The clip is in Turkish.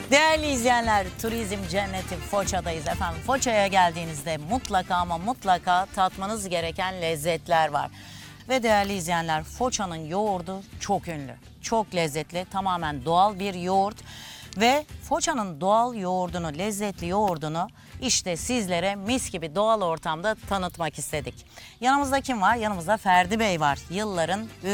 Değerli izleyenler, turizm cenneti Foça'dayız efendim. Foça'ya geldiğinizde mutlaka ama mutlaka tatmanız gereken lezzetler var. Ve değerli izleyenler, Foça'nın yoğurdu çok ünlü, çok lezzetli, tamamen doğal bir yoğurt. Ve Foça'nın doğal yoğurdunu, lezzetli yoğurdunu işte sizlere mis gibi doğal ortamda tanıtmak istedik. Yanımızda kim var? Yanımızda Ferdi Bey var. Yılların